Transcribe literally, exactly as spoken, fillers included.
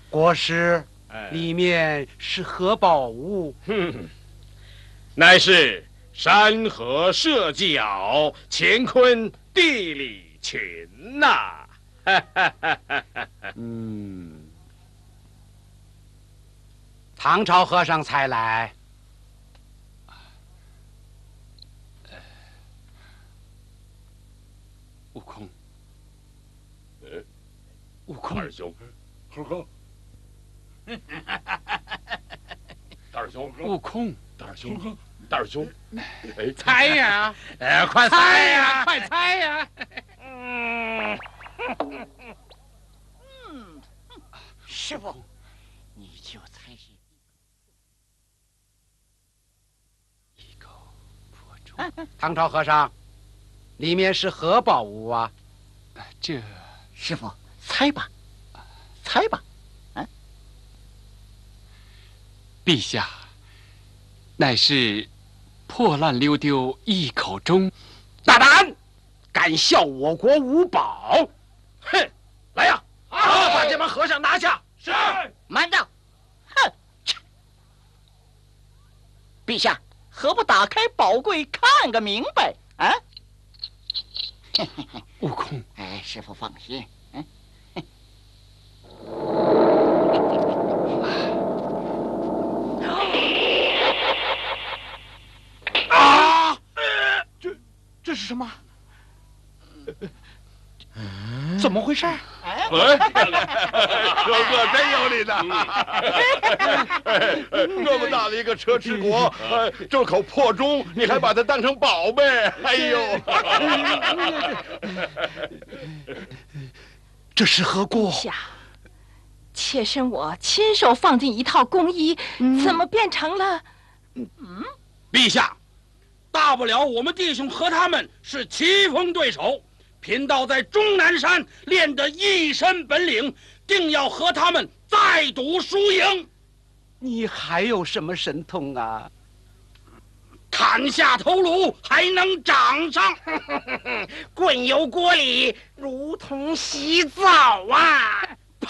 国师，里面是何宝物？ 哼，乃是山河社稷，乾坤地理群呐！ 嗯，唐朝和尚才来。 悟空， 呃， 悟空， 二兄，猴哥，大师兄， 悟空， 大师兄，大师兄，哎， 猜呀！哎，快猜呀！快猜呀！ 嗯，嗯，师傅，你就猜是一口破钟。 唐朝和尚，里面是何宝物啊？ 这， 师傅猜吧，猜吧。啊， 陛下，乃是破烂溜丢一口钟。 大胆，敢笑我国五宝！哼，来呀！啊，把这帮和尚拿下！ 是。 慢着，哼！陛下，何不打开宝柜看个明白啊？ 悟空， 哎，师傅放心，嗯。 啊！这这是什么？怎么回事？ 哎，哥哥真有理呢！这么大的一个车迟国，呃，这口破钟，你还把它当成宝贝？哎呦！ 这是何故？ 下，妾身我亲手放进一套工衣，嗯、怎么变成了？ 嗯，陛下，大不了我们弟兄和他们是棋逢对手。贫道在终南山练得一身本领，定要和他们再赌输赢。 你还有什么神通啊？ 砍下头颅还能长上， 滚油锅里如同洗澡啊！